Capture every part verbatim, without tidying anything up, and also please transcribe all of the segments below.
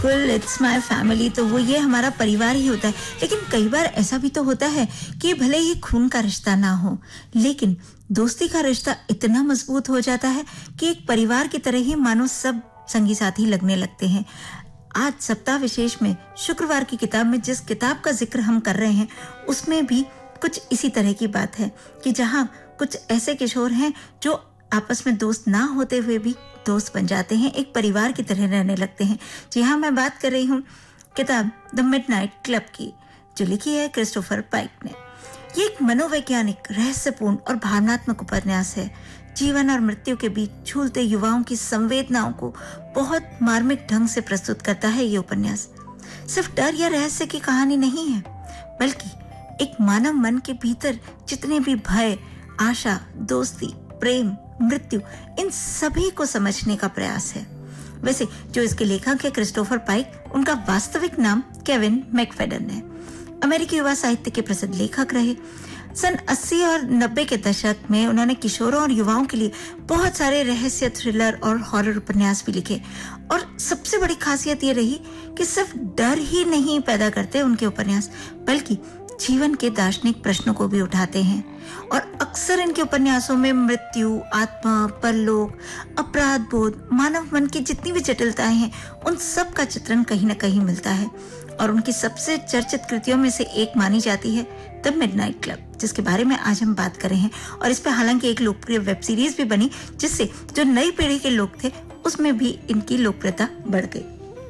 बिल्कुल, it's my family, तो वो ये हमारा परिवार ही होता है। लेकिन कई बार ऐसा भी तो होता है कि भले ही खून का रिश्ता ना हो, लेकिन दोस्ती का रिश्ता इतना मजबूत हो जाता है कि एक परिवार की तरह ही मानो सब संगी साथी लगने लगते हैं। आज सप्ताह विशेष में शुक्रवार की किताब में जिस किताब का जिक्र हम कर रहे हैं, उसमें भी कुछ इसी तरह की बात है कि जहाँ कुछ ऐसे किशोर हैं जो आपस में दोस्त ना होते हुए भी दोस्त बन जाते हैं, एक परिवार की तरह रहने लगते हैं। जी हाँ, मैं बात कर रही हूँ किताब द मिडनाइट क्लब की, जो लिखी है क्रिस्टोफर पाइक ने। ये एक मनोवैज्ञानिक, रहस्यपूर्ण और भावनात्मक उपन्यास है। जीवन और मृत्यु के बीच झूलते युवाओं की संवेदनाओं को बहुत मार्मिक ढंग से प्रस्तुत करता है। ये उपन्यास सिर्फ डर या रहस्य की कहानी नहीं है, बल्कि एक मानव मन के भीतर जितने भी भय, आशा, दोस्ती, प्रेम, मृत्यु, इन सभी को समझने का प्रयास है। वैसे जो इसके लेखक है क्रिस्टोफर पाइक, उनका वास्तविक नाम केविन मैकफेडन है। अमेरिकी युवा साहित्य के प्रसिद्ध लेखक रहे। सन अस्सी और नब्बे के दशक में उन्होंने किशोरों और युवाओं के लिए बहुत सारे रहस्य, थ्रिलर और हॉरर उपन्यास भी लिखे। और सबसे बड़ी खासियत ये रही कि सिर्फ डर ही नहीं पैदा करते उनके उपन्यास, बल्कि जीवन के दार्शनिक प्रश्नों को भी उठाते हैं। और अक्सर इनके उपन्यासों में मृत्यु, आत्मा, परलोक, अपराध बोध, मानव मन की जितनी भी जटिलताएं हैं, उन सब का चित्रण कहीं न कहीं मिलता है। और उनकी सबसे चर्चित कृतियों में से एक मानी जाती है द मिडनाइट क्लब, जिसके बारे में आज हम बात कर रहे हैं। और इस पे हालांकि एक लोकप्रिय वेब सीरीज भी बनी, जिससे जो नई पीढ़ी के लोग थे उसमें भी इनकी लोकप्रियता बढ़ गई।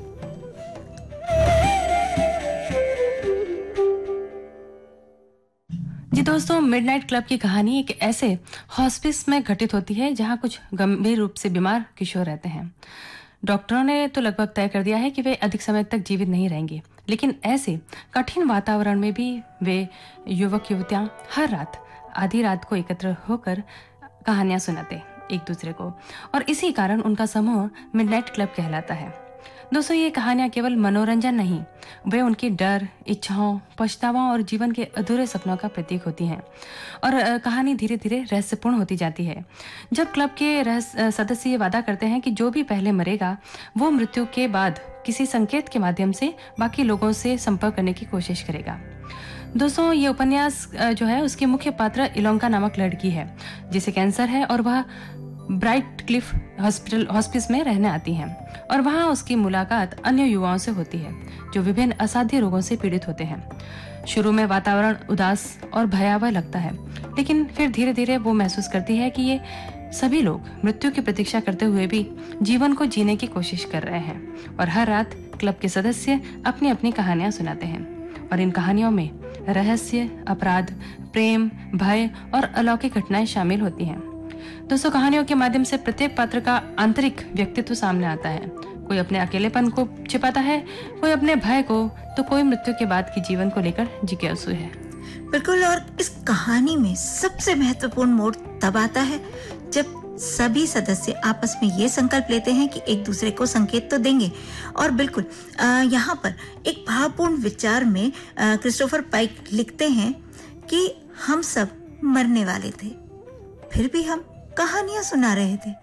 जी दोस्तों, मिडनाइट क्लब की कहानी एक ऐसे हॉस्पिस में घटित होती है जहां कुछ गंभीर रूप से बीमार किशोर रहते हैं। डॉक्टरों ने तो लगभग तय कर दिया है कि वे अधिक समय तक जीवित नहीं रहेंगे, लेकिन ऐसे कठिन वातावरण में भी वे युवक युवतियां हर रात आधी रात को एकत्र होकर कहानियां सुनाते एक दूसरे को, और इसी कारण उनका समूह मिडनाइट क्लब कहलाता है। दोस्तों, ये कहानियां केवल मनोरंजन नहीं, वे उनकी डर, इच्छाओं, पछतावाओं और जीवन के अधूरे सपनों का प्रतीक होती हैं। और कहानी धीरे धीरे रहस्यपूर्ण होती जाती है। जब क्लब के रहस्य सदस्य ये वादा करते हैं कि जो भी पहले मरेगा वो मृत्यु के बाद किसी संकेत के माध्यम से बाकी लोगों से संपर्क करने की कोशिश करेगा। दोस्तों, ये उपन्यास जो है उसकी मुख्य पात्र इलोंका नामक लड़की है, जिसे कैंसर है और वह ब्राइट क्लिफ हॉस्पिटल हॉस्पिस में रहने आती हैं। और वहां उसकी मुलाकात अन्य युवाओं से होती है जो विभिन्न असाध्य रोगों से पीड़ित होते हैं। शुरू में वातावरण उदास और भयावह लगता है, लेकिन फिर धीरे धीरे वो महसूस करती है कि ये सभी लोग मृत्यु की प्रतीक्षा करते हुए भी जीवन को जीने की कोशिश कर रहे हैं। और हर रात क्लब के सदस्य अपनी अपनी कहानियां सुनाते हैं, और इन कहानियों में रहस्य, अपराध, प्रेम, भय और अलौकिक घटनाएं शामिल होती हैं। दोस्तों, कहानियों के माध्यम से प्रत्येक पात्र का आंतरिक व्यक्तित्व सामने आता है। कोई अपने अकेलेपन को छिपाता है, कोई अपने भय को, तो कोई मृत्यु के बाद के जीवन को लेकर जिज्ञासु है। बिल्कुल, और इस कहानी में सबसे महत्वपूर्ण मोड़ तब आता है जब सभी सदस्य आपस में ये संकल्प लेते हैं कि एक दूसरे को संकेत तो देंगे। और बिल्कुल यहाँ पर एक भावपूर्ण विचार में क्रिस्टोफर पाइक लिखते हैं कि हम सब मरने वाले थे, फिर भी हम कहानियां सुना रहे थे।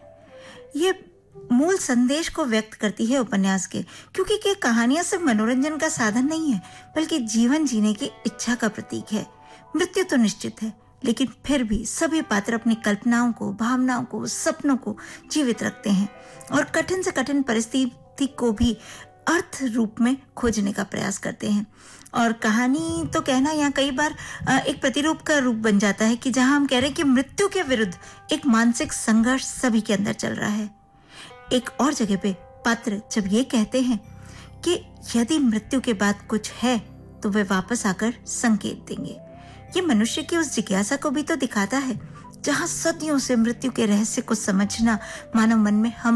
ये मूल संदेश को व्यक्त करती है उपन्यास के, क्योंकि ये कहानियां सिर्फ मनोरंजन का साधन नहीं है, बल्कि जीवन जीने की इच्छा का प्रतीक है। मृत्यु तो निश्चित है, लेकिन फिर भी सभी पात्र अपनी कल्पनाओं को, भावनाओं को, सपनों को जीवित रखते हैं और कठिन से कठिन परिस्थिति को भी अर्थ रूप में खोजने का प्रयास करते हैं। और कहानी तो कहना यहाँ कई बार एक प्रतिरूप का रूप बन जाता है कि जहां हम कह रहे हैं कि मृत्यु के विरुद्ध एक मानसिक संघर्ष सभी के अंदर चल रहा है। एक और जगह पे पात्र जब ये कहते हैं कि यदि मृत्यु के बाद कुछ है तो वे वापस आकर संकेत देंगे, ये मनुष्य की उस जिज्ञासा को भी तो दिखाता है जहां सदियों से मृत्यु के रहस्य को समझना मानव मन में हम